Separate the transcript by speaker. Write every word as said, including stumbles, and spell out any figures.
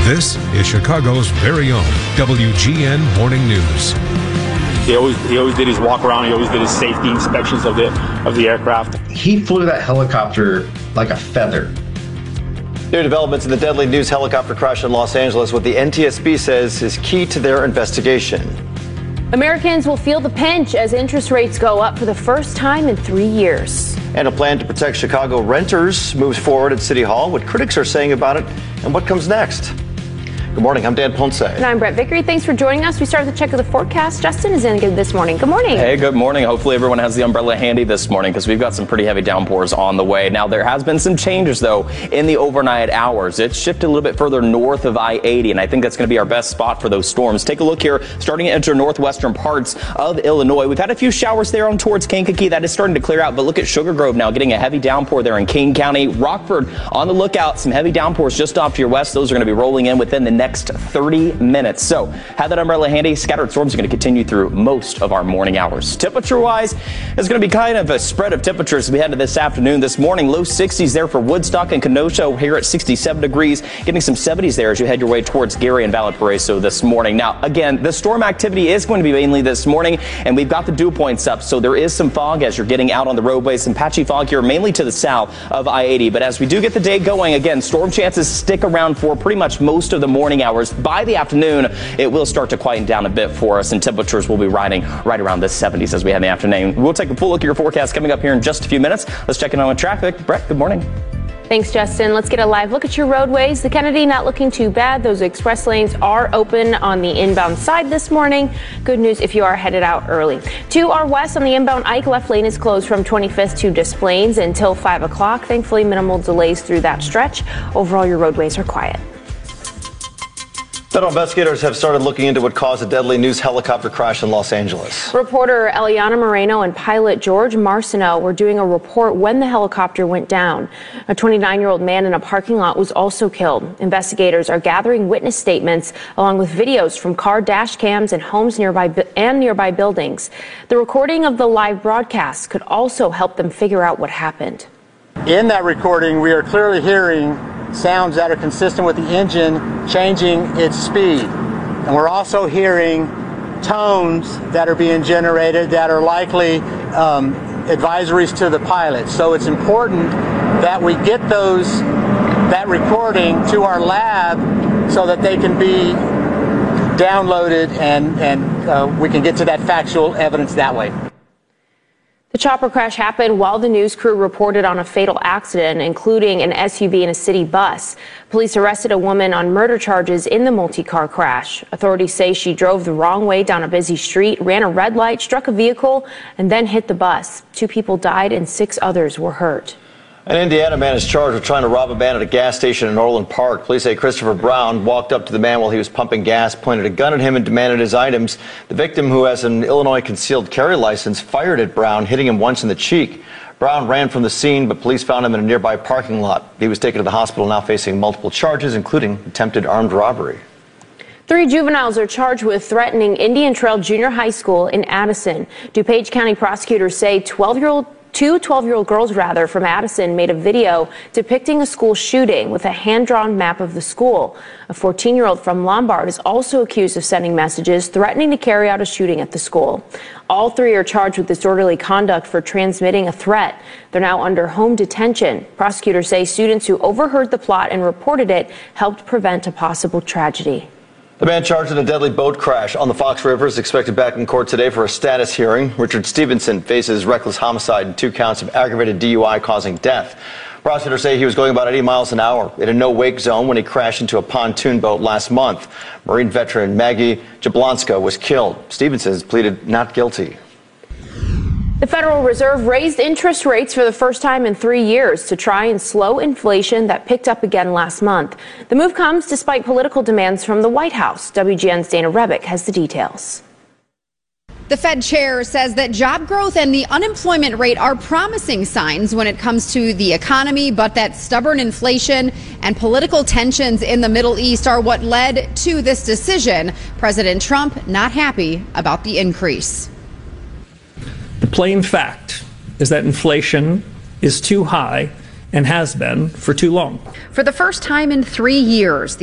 Speaker 1: This is Chicago's very own W G N Morning News.
Speaker 2: He always he always did his walk around. He always did his safety inspections of the of the aircraft.
Speaker 3: He flew that helicopter like a feather.
Speaker 4: New developments in the deadly news helicopter crash in Los Angeles, what the N T S B says is key to their investigation.
Speaker 5: Americans will feel the pinch as interest rates go up for the first time in three years.
Speaker 4: And a plan to protect Chicago renters moves forward at City Hall. What critics are saying about it and what comes next. Good morning, I'm Dan Ponce.
Speaker 5: And I'm Brett Vickery. Thanks for joining us. We start with a check of the forecast. Justin is in again this morning. Good morning.
Speaker 6: Hey, good morning. Hopefully everyone has the umbrella handy this morning because we've got some pretty heavy downpours on the way. Now, there has been some changes, though, in the overnight hours. It's shifted a little bit further north of I eighty, and I think that's going to be our best spot for those storms. Take a look here, starting to enter northwestern parts of Illinois. We've had a few showers there on towards Kankakee. That is starting to clear out, but look at Sugar Grove now getting a heavy downpour there in Kane County. Rockford on the lookout. Some heavy downpours just off to your west. Those are going to be rolling in within the next thirty minutes. So have that umbrella handy. Scattered storms are going to continue through most of our morning hours. Temperature wise, it's going to be kind of a spread of temperatures as we head to this afternoon. This morning, low sixties there for Woodstock and Kenosha here at sixty-seven degrees, getting some seventies there as you head your way towards Gary and Valparaiso this morning. Now, again, the storm activity is going to be mainly this morning, and we've got the dew points up, so there is some fog as you're getting out on the roadways. Some patchy fog here, mainly to the south of I eighty. But as we do get the day going, again, storm chances stick around for pretty much most of the morning hours. By the afternoon, it will start to quieten down a bit for us, and temperatures will be riding right around the seventies as we have in the afternoon. We'll take a full look at your forecast coming up here in just a few minutes. Let's check in on with traffic. Brett, good morning.
Speaker 5: Thanks, Justin. Let's get a live look at your roadways. The Kennedy not looking too bad. Those express lanes are open on the inbound side this morning. Good news if you are headed out early. To our west on the inbound Ike, left lane is closed from twenty-fifth to Des Plaines until five o'clock. Thankfully, minimal delays through that stretch. Overall, your roadways are quiet.
Speaker 4: Federal investigators have started looking into what caused a deadly news helicopter crash in Los Angeles.
Speaker 5: Reporter Eliana Moreno and pilot George Marcineau were doing a report when the helicopter went down. A twenty-nine-year-old man in a parking lot was also killed. Investigators are gathering witness statements along with videos from car dash cams and homes nearby and nearby buildings. The recording of the live broadcast could also help them figure out what happened.
Speaker 7: In that recording, we are clearly hearing sounds that are consistent with the engine changing its speed. And we're also hearing tones that are being generated that are likely um, advisories to the pilot. So it's important that we get those, that recording to our lab so that they can be downloaded and, and uh, we can get to that factual evidence that way.
Speaker 5: The chopper crash happened while the news crew reported on a fatal accident, including an S U V and a city bus. Police arrested a woman on murder charges in the multi-car crash. Authorities say she drove the wrong way down a busy street, ran a red light, struck a vehicle, and then hit the bus. Two people died and six others were hurt.
Speaker 4: An Indiana man is charged with trying to rob a man at a gas station in Orland Park. Police say Christopher Brown walked up to the man while he was pumping gas, pointed a gun at him, and demanded his items. The victim, who has an Illinois concealed carry license, fired at Brown, hitting him once in the cheek. Brown ran from the scene, but police found him in a nearby parking lot. He was taken to the hospital, now facing multiple charges, including attempted armed robbery.
Speaker 5: Three juveniles are charged with threatening Indian Trail Junior High School in Addison. DuPage County prosecutors say twelve-year-old Two twelve-year-old girls, rather, from Addison made a video depicting a school shooting with a hand-drawn map of the school. A fourteen-year-old from Lombard is also accused of sending messages threatening to carry out a shooting at the school. All three are charged with disorderly conduct for transmitting a threat. They're now under home detention. Prosecutors say students who overheard the plot and reported it helped prevent a possible tragedy.
Speaker 4: The man charged in a deadly boat crash on the Fox River is expected back in court today for a status hearing. Richard Stevenson faces reckless homicide and two counts of aggravated D U I causing death. Prosecutors say he was going about eighty miles an hour in a no-wake zone when he crashed into a pontoon boat last month. Marine veteran Maggie Jablonska was killed. Stevenson has pleaded not guilty.
Speaker 5: The Federal Reserve raised interest rates for the first time in three years to try and slow inflation that picked up again last month. The move comes despite political demands from the White House. W G N's Dana Rebick has the details.
Speaker 8: The Fed chair says that job growth and the unemployment rate are promising signs when it comes to the economy, but that stubborn inflation and political tensions in the Middle East are what led to this decision. President Trump not happy about the increase.
Speaker 9: The plain fact is that inflation is too high and has been for too long.
Speaker 8: For the first time in three years, the